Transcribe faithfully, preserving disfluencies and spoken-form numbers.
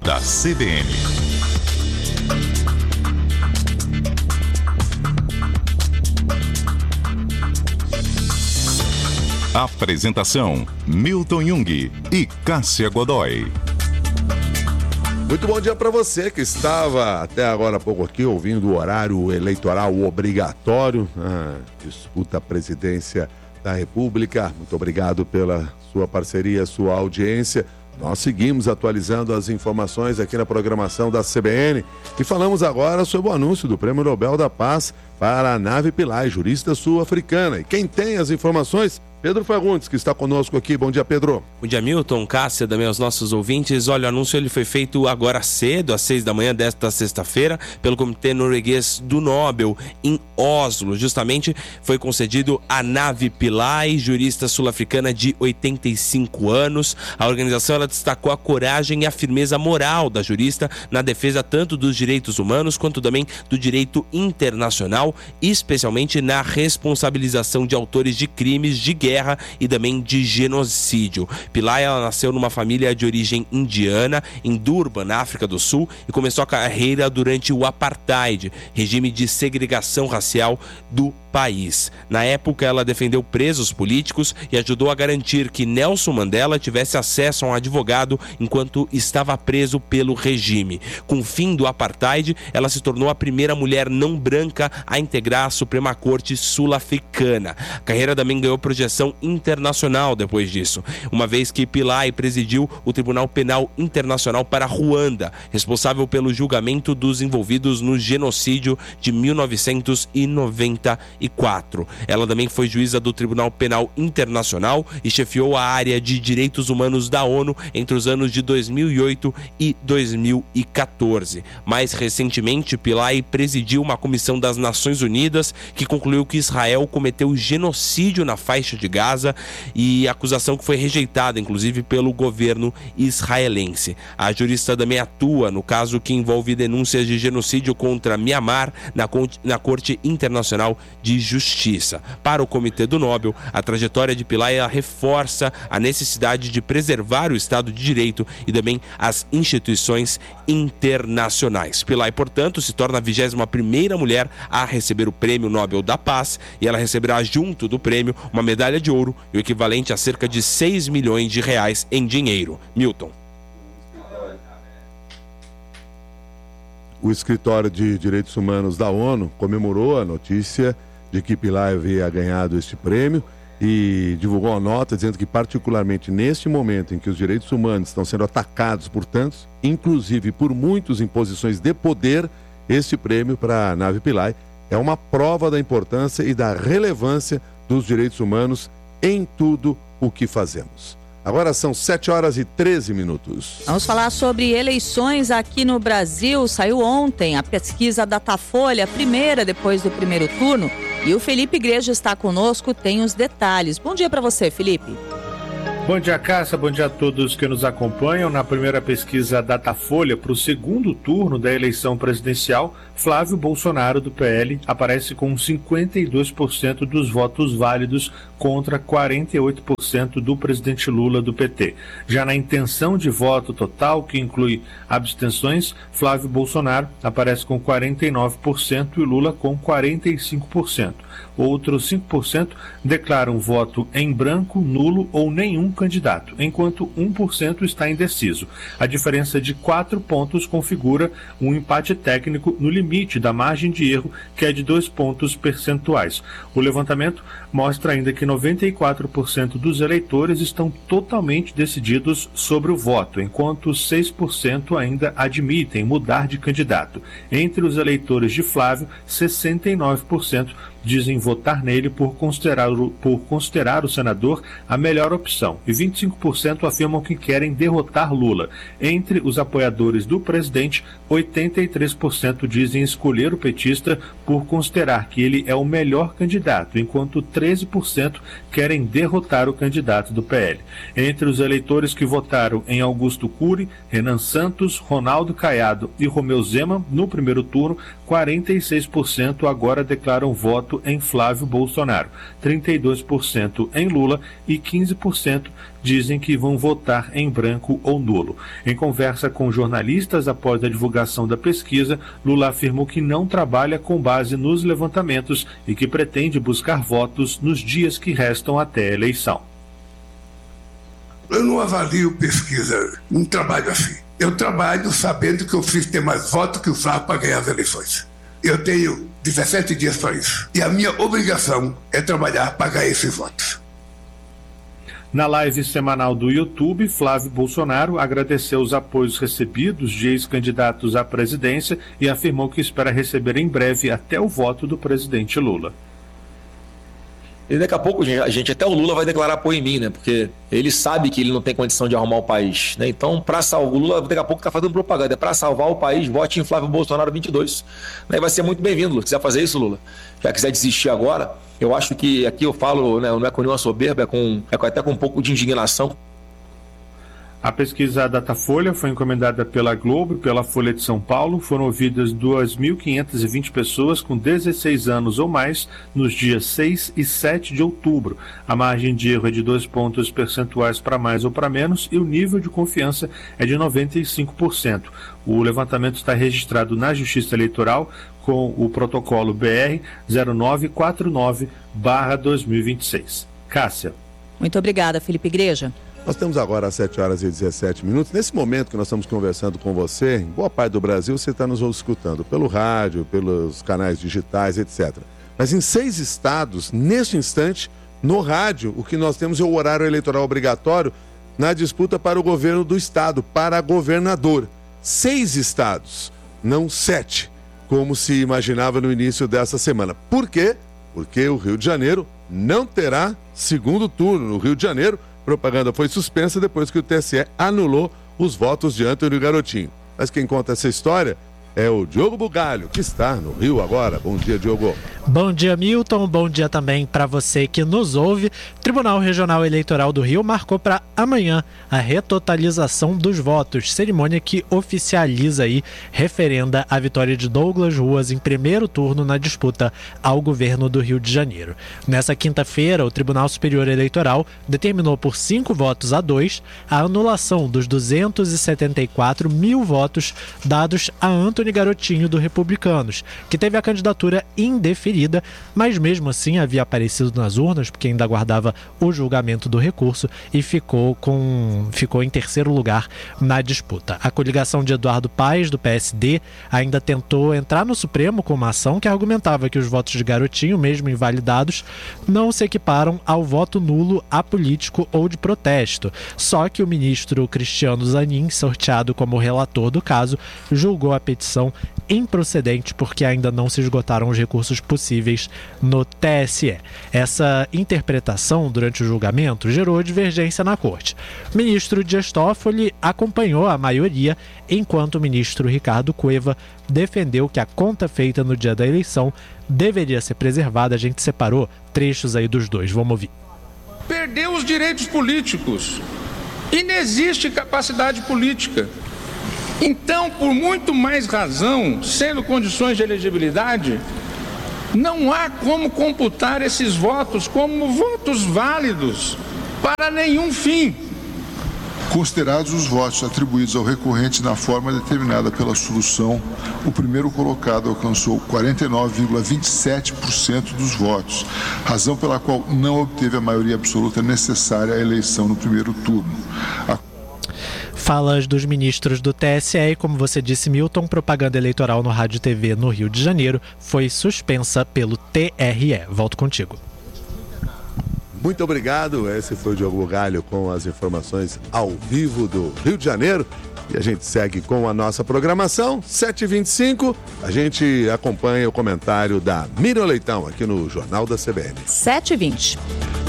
da C B N. Apresentação: Milton Jung e Cássia Godoy. Muito bom dia para você que estava até agora há pouco aqui ouvindo o horário eleitoral obrigatório. Ah, disputa a presidência da República. Muito obrigado pela sua parceria, sua audiência. Nós seguimos atualizando as informações aqui na programação da C B N e falamos agora sobre o anúncio do Prêmio Nobel da Paz para a Navi Pillay, jurista sul-africana. E quem tem as informações? Pedro Fagundes, que está conosco aqui. Bom dia, Pedro. Bom dia, Milton, Cássia, também aos nossos ouvintes. Olha, o anúncio ele foi feito agora cedo, às seis da manhã desta sexta-feira, pelo Comitê Norueguês do Nobel, em Oslo. Justamente foi concedido a Navi Pillay, jurista sul-africana de oitenta e cinco anos. A organização ela destacou a coragem e a firmeza moral da jurista na defesa tanto dos direitos humanos quanto também do direito internacional, especialmente na responsabilização de autores de crimes de guerra guerra e também de genocídio. Pillay ela nasceu numa família de origem indiana, em Durban, na África do Sul, e começou a carreira durante o Apartheid, regime de segregação racial do país. Na época, ela defendeu presos políticos e ajudou a garantir que Nelson Mandela tivesse acesso a um advogado enquanto estava preso pelo regime. Com o fim do Apartheid, ela se tornou a primeira mulher não branca a integrar a Suprema Corte sul-africana. A carreira também ganhou projeção internacional depois disso, uma vez que Pillay presidiu o Tribunal Penal Internacional para Ruanda, responsável pelo julgamento dos envolvidos no genocídio de mil novecentos e noventa e quatro. Ela também foi juíza do Tribunal Penal Internacional e chefiou a área de direitos humanos da ONU entre os anos de dois mil e oito e dois mil e quatorze. Mais recentemente, Pillay presidiu uma comissão das Nações Unidas que concluiu que Israel cometeu genocídio na faixa de Gaza, e acusação que foi rejeitada, inclusive, pelo governo israelense. A jurista também atua no caso que envolve denúncias de genocídio contra Mianmar na, na Corte Internacional de Justiça. Para o Comitê do Nobel, a trajetória de Pillay reforça a necessidade de preservar o Estado de Direito e também as instituições internacionais. Pillay, portanto, se torna a vigésima primeira mulher a receber o Prêmio Nobel da Paz, e ela receberá junto do prêmio uma medalha de ouro e o equivalente a cerca de seis milhões de reais em dinheiro. Milton. O Escritório de Direitos Humanos da ONU comemorou a notícia de que Pillay havia ganhado este prêmio e divulgou uma nota dizendo que, particularmente neste momento em que os direitos humanos estão sendo atacados por tantos, inclusive por muitos em posições de poder, este prêmio para a Navi Pillay é uma prova da importância e da relevância dos direitos humanos em tudo o que fazemos. Agora são sete horas e treze minutos. Vamos falar sobre eleições aqui no Brasil. Saiu ontem a pesquisa Datafolha, a primeira depois do primeiro turno. E o Felipe Igreja está conosco, tem os detalhes. Bom dia para você, Felipe. Bom dia, Cássia. Bom dia a todos que nos acompanham. Na primeira pesquisa Datafolha, para o segundo turno da eleição presidencial, Flávio Bolsonaro, do P L, aparece com cinquenta e dois por cento dos votos válidos contra quarenta e oito por cento do presidente Lula, do P T. Já na intenção de voto total, que inclui abstenções, Flávio Bolsonaro aparece com quarenta e nove por cento e Lula com quarenta e cinco por cento. Outros cinco por cento declaram voto em branco, nulo ou nenhum candidato, enquanto um por cento está indeciso. A diferença de quatro pontos configura um empate técnico no limite da margem de erro, que é de dois pontos percentuais. O levantamento mostra ainda que noventa e quatro por cento dos eleitores estão totalmente decididos sobre o voto, enquanto seis por cento ainda admitem mudar de candidato. Entre os eleitores de Flávio, sessenta e nove por cento dizem votar nele por considerar, o, por considerar o senador a melhor opção, e vinte e cinco por cento afirmam que querem derrotar Lula. Entre os apoiadores do presidente, oitenta e três por cento dizem escolher o petista por considerar que ele é o melhor candidato, enquanto treze por cento querem derrotar o candidato do P L. Entre os eleitores que votaram em Augusto Cury, Renan Santos, Ronaldo Caiado e Romeu Zema no primeiro turno, quarenta e seis por cento agora declaram voto voto em Flávio Bolsonaro, trinta e dois por cento em Lula e quinze por cento dizem que vão votar em branco ou nulo. Em conversa com jornalistas após a divulgação da pesquisa, Lula afirmou que não trabalha com base nos levantamentos e que pretende buscar votos nos dias que restam até a eleição. Eu não avalio pesquisa, não trabalho assim. Eu trabalho sabendo que eu preciso ter mais votos que o Flávio para ganhar as eleições. Eu tenho dezessete dias para isso. E a minha obrigação é trabalhar para ganhar esses votos. Na live semanal do YouTube, Flávio Bolsonaro agradeceu os apoios recebidos de ex-candidatos à presidência e afirmou que espera receber em breve até o voto do presidente Lula. E daqui a pouco, a gente, até o Lula vai declarar apoio em mim, né? Porque ele sabe que ele não tem condição de arrumar o país, né? Então, para salvar o Lula, daqui a pouco está fazendo propaganda. É para salvar o país, vote em Flávio Bolsonaro vinte e dois. Né? Vai ser muito bem-vindo, Lula. Se quiser fazer isso, Lula, já quiser desistir agora, eu acho que aqui eu falo, né, não é com nenhuma soberba, é, com, é até com um pouco de indignação. A pesquisa Datafolha foi encomendada pela Globo e pela Folha de São Paulo. Foram ouvidas duas mil quinhentas e vinte pessoas com dezesseis anos ou mais nos dias seis e sete de outubro. A margem de erro é de dois pontos percentuais para mais ou para menos e o nível de confiança é de noventa e cinco por cento. O levantamento está registrado na Justiça Eleitoral com o protocolo B R zero nove quatro nove barra dois mil e vinte e seis. Cássia. Muito obrigada, Felipe Igreja. Nós temos agora às sete horas e dezessete minutos. Nesse momento que nós estamos conversando com você, em boa parte do Brasil você está nos escutando pelo rádio, pelos canais digitais, etcétera. Mas em seis estados, neste instante, no rádio, o que nós temos é o horário eleitoral obrigatório na disputa para o governo do estado, para governador. Seis estados, não sete, como se imaginava no início dessa semana. Por quê? Porque o Rio de Janeiro não terá segundo turno. No Rio de Janeiro, propaganda foi suspensa depois que o T S E anulou os votos de Antônio Garotinho. Mas quem conta essa história é o Diogo Bugalho, que está no Rio agora. Bom dia, Diogo. Bom dia, Milton. Bom dia também para você que nos ouve. O Tribunal Regional Eleitoral do Rio marcou para amanhã a retotalização dos votos, cerimônia que oficializa e referenda a vitória de Douglas Ruas em primeiro turno na disputa ao governo do Rio de Janeiro. Nessa quinta-feira, o Tribunal Superior Eleitoral determinou por cinco votos a dois a anulação dos duzentos e setenta e quatro mil votos dados a Antônio Garotinho do Republicanos, que teve a candidatura indeferida, mas mesmo assim havia aparecido nas urnas, porque ainda aguardava o julgamento do recurso e ficou, com, ficou em terceiro lugar na disputa. A coligação de Eduardo Paes, do P S D, ainda tentou entrar no Supremo com uma ação que argumentava que os votos de Garotinho, mesmo invalidados, não se equiparam ao voto nulo apolítico ou de protesto. Só que o ministro Cristiano Zanin, sorteado como relator do caso, julgou a petição improcedente porque ainda não se esgotaram os recursos possíveis no T S E. Essa interpretação durante o julgamento gerou divergência na corte. O ministro Dias Toffoli acompanhou a maioria, enquanto o ministro Ricardo Cueva defendeu que a conta feita no dia da eleição deveria ser preservada. A gente separou trechos aí dos dois. Vamos ouvir. Perdeu os direitos políticos. Inexiste capacidade política. Então, por muito mais razão, sendo condições de elegibilidade, não há como computar esses votos como votos válidos para nenhum fim. Considerados os votos atribuídos ao recorrente na forma determinada pela solução, o primeiro colocado alcançou quarenta e nove vírgula vinte e sete por cento dos votos, razão pela qual não obteve a maioria absoluta necessária à eleição no primeiro turno. A Falas dos ministros do T S E e, como você disse, Milton, propaganda eleitoral no Rádio e T V no Rio de Janeiro foi suspensa pelo T R E. Volto contigo. Muito obrigado. Esse foi o Diogo Galho com as informações ao vivo do Rio de Janeiro. E a gente segue com a nossa programação. sete e vinte e cinco, a gente acompanha o comentário da Miriam Leitão aqui no Jornal da C B N. sete e vinte.